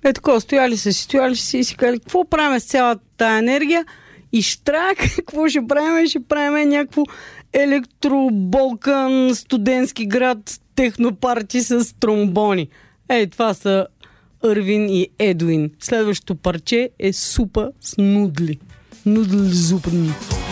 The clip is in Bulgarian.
Такова, стояли си и си казали, какво правим с цялата тая енергия? И Штрак, какво ще правим? Ще правим някакво електроболкан, студентски град, технопарти с тромбони. Това са Ирвин и Едуин. Следващото парче е супа с нудли. Нудл зупни.